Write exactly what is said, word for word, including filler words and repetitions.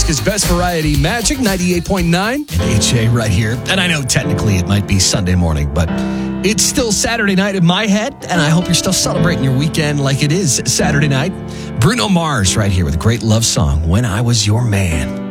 America's Best Variety Magic ninety-eight point nine and H A right here. And I know technically it might be Sunday morning, but it's still Saturday night in my head, and I hope you're still celebrating your weekend like it is Saturday night. Bruno Mars right here with a great love song, When I Was Your Man.